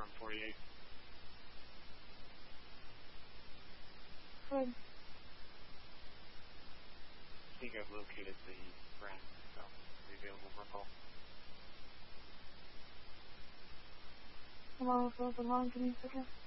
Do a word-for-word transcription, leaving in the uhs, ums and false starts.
confirm forty-eight. Good. I think I've located the brand, so be available for a call. Come on, let's open line. Give me a second.